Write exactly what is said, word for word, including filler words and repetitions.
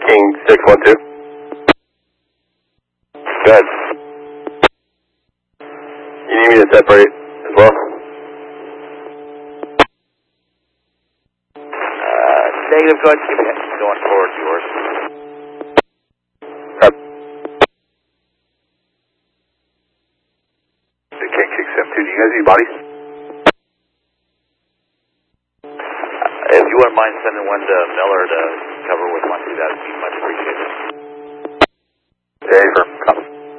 King six one two. Good. You need me to separate as well? Uh, negative, go ahead and keep it going forward yours. Up. The King six seven two, do you guys need bodies? Uh, if you wouldn't mind sending one to Miller to cover with one, too, that would be much appreciated. Yeah, for